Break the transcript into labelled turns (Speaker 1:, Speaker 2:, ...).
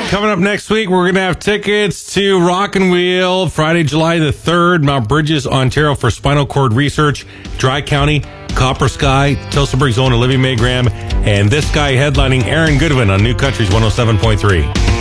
Speaker 1: Coming up next week, we're going to have tickets to Rock and Wheel Friday, July the 3rd, Mount Bridges, Ontario for Spinal Cord Research, Dry County, Copper Sky, Tillsonburg's own Olivia May Graham, and this guy headlining Aaron Goodwin on New Country's 107.3.